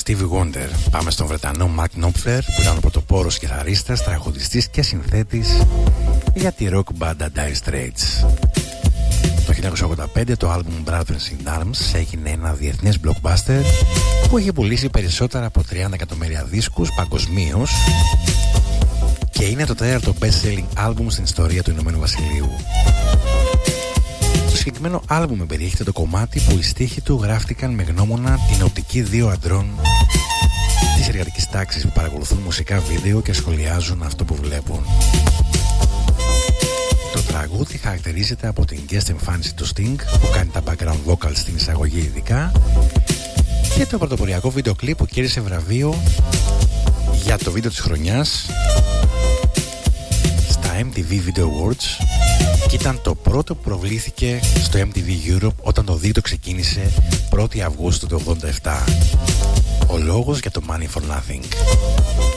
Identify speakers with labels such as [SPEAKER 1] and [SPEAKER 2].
[SPEAKER 1] Stevie Wonder. Πάμε στον Βρετανό Mark Knopfler, που ήταν ο πρωτοπόρος κιθαρίστας, τραγουδιστής και συνθέτης για τη rock μπάντα Dire Straits. Το 1985 το άλμπουμ Brothers in Arms έγινε ένα διεθνές blockbuster που είχε πουλήσει περισσότερα από 30 εκατομμύρια δίσκους παγκοσμίως και είναι το τέταρτο best-selling άλμπουμ στην ιστορία του Ηνωμένου Βασιλείου. Στο συγκεκριμένο άλμπουμ περιέχεται το κομμάτι που οι στίχοι του γράφτηκαν με γνώμονα την οπτική δύο αντρών της εργατικής τάξης που παρακολουθούν μουσικά βίντεο και σχολιάζουν αυτό που βλέπουν. Το τραγούδι χαρακτηρίζεται από την guest εμφάνιση του Sting που κάνει τα background vocals στην εισαγωγή ειδικά και το πρωτοποριακό βίντεο κλιπ που κέρδισε βραβείο για το βίντεο της χρονιάς στα MTV Video Awards και ήταν το πρώτο που προβλήθηκε στο MTV Europe όταν το δίκτυο ξεκίνησε 1η Αυγούστου του 1987. Ο λόγος για το Money for Nothing.